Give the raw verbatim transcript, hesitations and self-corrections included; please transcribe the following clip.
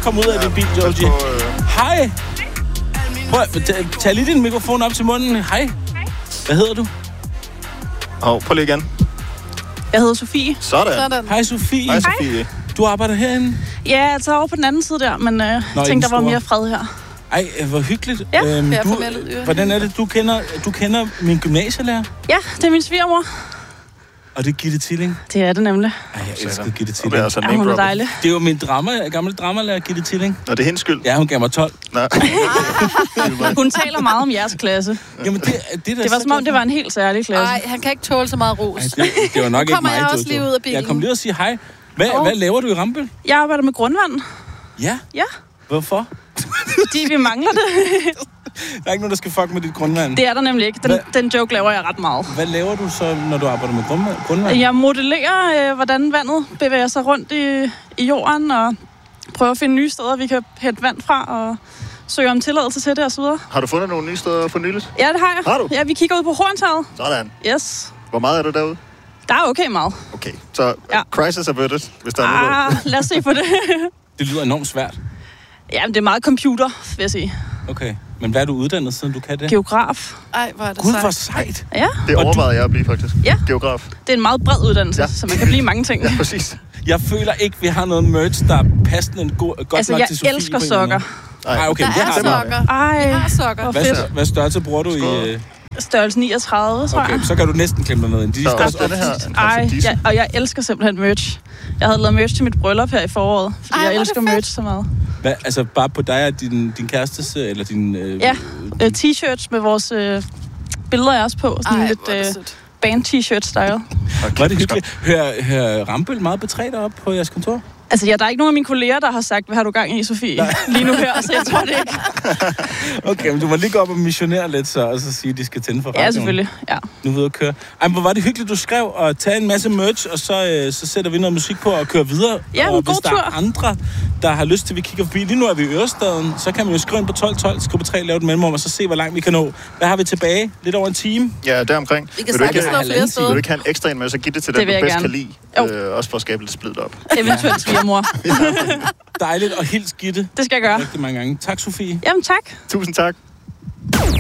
at komme ud af din bil, Georgie. Hej. Prøv at tag, tag lige din mikrofon op til munden. Hej. Hvad hedder du? Åh, oh, prøv lige igen. Jeg hedder Sofie. Sådan. Sådan. Hej, Sofie. Hej, Sofie. Du arbejder herinde? Ja, altså over på den anden side der, men øh, Nå, tænkte, der var store. mere fred her. Ej, hvor hyggeligt. Ja, øhm, jeg du, får mere lyd i ørerne. hvordan er det, du kender, du kender min gymnasielærer? Ja, det er min svigermor. Og det er Gitte Tilling? Det er det nemlig. Ej, jeg elsker Gitte Tilling. Det er, altså ja, hun er dejlig. Det er jo min drama, gamle dramalærer, Gitte Tilling. Og det er hendes skyld? Ja, hun gav mig tolv. Nej. Hun taler meget om jeres klasse. Jamen, det, det, det var som om, det var en helt særlig klasse. Nej, han kan ikke tåle så meget ros. Ej, det, det var nok ikke kommer mig, jeg du, også lige ud af bilen. Jeg kom lige og sige hej. Hvad, Oh. hvad laver du i Rambøll? Jeg arbejder med grundvand. Ja? Ja. Hvorfor? Fordi vi mangler det. Der er ikke nogen, der skal fuck med dit grundvand. Det er der nemlig ikke. Den, den joke laver jeg ret meget. Hvad laver du så, når du arbejder med grundvand? grundvand? Jeg modellerer, øh, hvordan vandet bevæger sig rundt i, i jorden, og prøver at finde nye steder, vi kan hente vand fra, og søge om tilladelse til det, og så videre. Har du fundet nogle nye steder for nyligt? Ja, det har jeg. Har du? Ja, vi kigger ud på Hornshavet. Sådan. Yes. Hvor meget er der derude? Der er okay meget. Okay, så ja. Crisis averted, hvis der er ah, noget. lad os se på det. Det lyder enormt svært. Ja, men det er meget computer, vil jeg sige. Okay, men hvad er du uddannet, siden du kan det? Geograf. Ej, hvor er det Gud, sejt. hvor sejt. Ja. Det overvejede jeg at blive, faktisk. Ja. Geograf. Det er en meget bred uddannelse, ja. Så man kan blive mange ting. Ja, præcis. Jeg føler ikke, vi har noget merch, der er passende en god, godt altså, nok jeg til Sofie. elsker sokker. Ej, okay, der det er har sokker. Ej, Vi har sokker. hvor Hvad, fedt. hvad størrelse bruger du i... Øh... Størrelse niogtredive, tror Okay, jeg. så kan du næsten klemme dig ned ind. De Så skal også det her. Ej, jeg, og jeg elsker simpelthen merch. Jeg havde lavet merch til mit bryllup her i foråret, fordi Ej, jeg hvor er elsker det fedt. merch så meget. Hvad, altså bare på dig og din, din kærestes, eller din... Øh, Ja, øh, t-shirts med vores øh, billeder af os på. Sådan Ej, lidt hvor er det øh, sødt. band-t-shirt-style. Okay, var det hyggeligt. Hører, hører Rambøll meget betræt op på jeres kontor? Altså, ja, der er ikke nogen af mine kolleger, der har sagt, hvad har du gang i, Sofie? Nej. Lige nu her, så jeg tror det ikke. Okay, men du må lige gå op og missionere lidt så, og så sige, at de skal tænde for radioen. Ja, selvfølgelig. Ja. Nu er vi ude at køre. Ej, men hvor var det hyggeligt, du skrev, og tage en masse merch, og så, øh, så sætter vi noget musik på og kører videre. Ja, en og god hvis der tur. er andre, der har lyst til, at vi kigger forbi. Lige nu er vi i Ørestaden, så kan man jo skrive ind på tolv tolv, skrive på tre, lave et mellemrum, og så se, hvor langt vi kan nå. Hvad har vi tilbage? Lidt over en time? Ja, deromkring. Vi kan Vil du ikke, sagtens nå flere steder. vil du ikke have en ekstra en med, så giv det til Det den, vil du jeg bedst gerne. kan lide. Øh, også for at skabe lidt splid op. Eventuelt svigermor. Dejligt, og hils Gitte. Det skal jeg gøre. Rigtig mange gange. Tak, Sofie. Jamen, tak. Tusind tak.